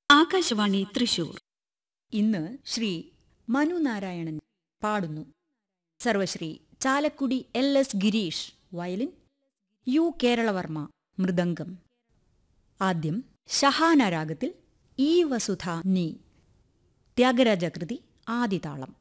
ആകാശവാണി തൃശൂർ. ഇന്ന് ശ്രീ മനു നാരായണൻ പാടുന്നു. സർവശ്രീ Chalakudy LS Girish violin, U Keralavarma mridangam. ആദ്യം ഷഹാന രാഗത്തിൽ ഈ വസുധ നീ, ത്യാഗരാജകൃതി ആദിതാളം.